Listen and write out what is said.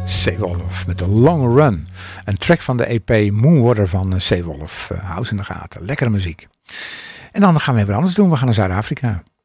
Seewolf met de Long Run. Een track van de EP Moonwater van Seewolf. Houd in de gaten. Lekkere muziek. En dan gaan we weer anders doen. We gaan naar Zuid-Afrika.